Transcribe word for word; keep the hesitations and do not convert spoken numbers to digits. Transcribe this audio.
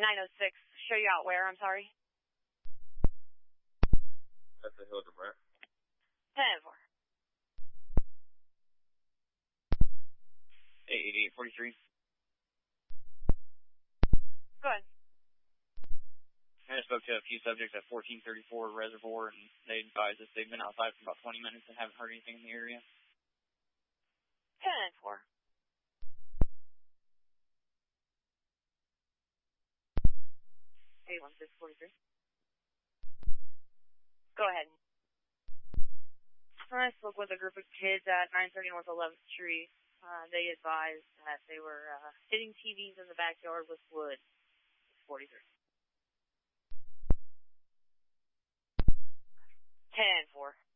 nine oh six, show you out where, I'm sorry? That's the Hilda Brent. ten four. eight eight eight forty-three. Go ahead. I just spoke to a few subjects at fourteen thirty-four Reservoir, and they advised us they've been outside for about twenty minutes and haven't heard anything in the area. ten four. eight one six forty-three. Go ahead. I spoke with a group of kids at nine thirty North eleventh Street. Uh, they advised that they were uh, hitting T Vs in the backyard with wood. forty-three. ten four.